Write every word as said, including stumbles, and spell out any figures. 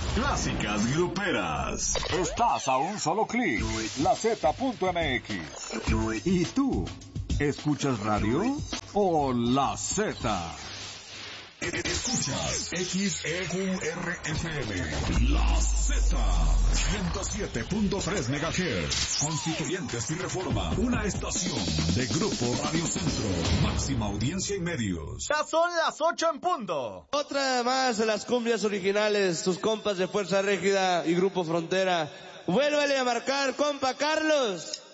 Clásicas gruperas. Estás a un solo clic. La Z punto M X. ¿Y tú? ¿Escuchas radio o La Z? Escuchas X E Q R F M, La Z, ciento siete punto tres megahertz, Constituyentes y Reforma, una estación de Grupo Radio Centro, máxima audiencia y medios. Ya son las ocho en punto. Otra más de las cumbias originales, tus compas de Fuerza Régida y Grupo Frontera. Vuélvele a marcar, compa Carlos.